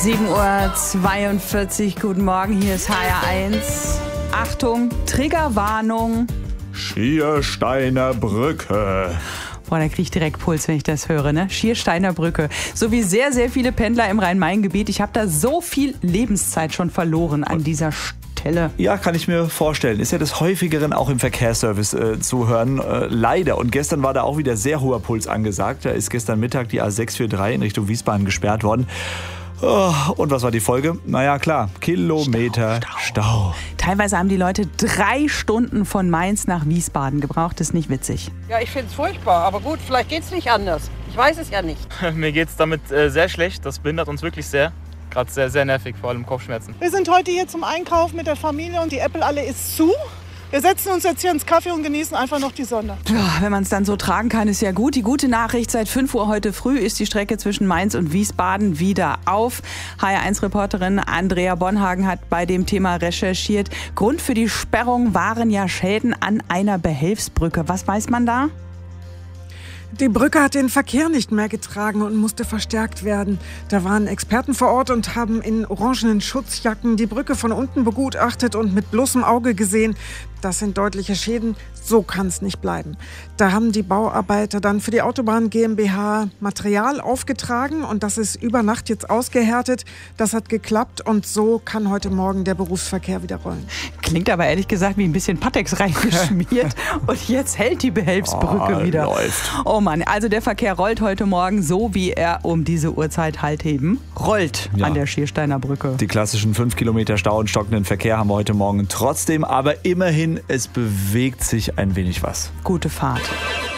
7:42 Uhr, guten Morgen, hier ist HR1. Achtung, Triggerwarnung. Schiersteiner Brücke. Boah, da kriege ich direkt Puls, wenn ich das höre, ne? Schiersteiner Brücke. So wie sehr, sehr viele Pendler im Rhein-Main-Gebiet. Ich habe da so viel Lebenszeit schon verloren an dieser Stelle. Ja, kann ich mir vorstellen. Ist ja des Häufigeren auch im Verkehrsservice zu hören. Leider. Und gestern war da auch wieder sehr hoher Puls angesagt. Da ist gestern Mittag die A643 in Richtung Wiesbaden gesperrt worden. Und was war die Folge? Naja, klar, Kilometer Stau. Teilweise haben die Leute 3 Stunden von Mainz nach Wiesbaden gebraucht. Das ist nicht witzig. Ja, ich finde es furchtbar, aber gut, vielleicht geht es nicht anders. Ich weiß es ja nicht. Mir geht es damit sehr schlecht. Das behindert uns wirklich sehr. Gerade sehr, sehr nervig, vor allem Kopfschmerzen. Wir sind heute hier zum Einkaufen mit der Familie und die Apple-Allee ist zu. Wir setzen uns jetzt hier ins Café und genießen einfach noch die Sonne. Ja, wenn man es dann so tragen kann, ist ja gut. Die gute Nachricht, seit 5 Uhr heute früh ist die Strecke zwischen Mainz und Wiesbaden wieder auf. HR1-Reporterin Andrea Bonhagen hat bei dem Thema recherchiert. Grund für die Sperrung waren ja Schäden an einer Behelfsbrücke. Was weiß man da? Die Brücke hat den Verkehr nicht mehr getragen und musste verstärkt werden. Da waren Experten vor Ort und haben in orangenen Schutzjacken die Brücke von unten begutachtet und mit bloßem Auge gesehen. Das sind deutliche Schäden. So kann es nicht bleiben. Da haben die Bauarbeiter dann für die Autobahn GmbH Material aufgetragen und das ist über Nacht jetzt ausgehärtet. Das hat geklappt und so kann heute Morgen der Berufsverkehr wieder rollen. Klingt aber ehrlich gesagt wie ein bisschen Pateks reingeschmiert und jetzt hält die Behelfsbrücke wieder. Läuft. Oh Mann, also der Verkehr rollt heute Morgen so, wie er um diese Uhrzeit halt eben rollt an der Schiersteiner Brücke. Die klassischen 5 Kilometer Stau und stockenden Verkehr haben wir heute Morgen trotzdem, aber immerhin, es bewegt sich ein wenig was. Gute Fahrt.